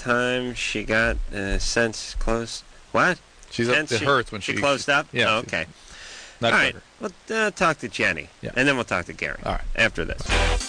time she got since closed? What? She's up. It hurts when she closed up. Yeah. Oh, okay. Not all right. better. Well, talk to Jenny, Yeah. and then we'll talk to Gary. All right. After this.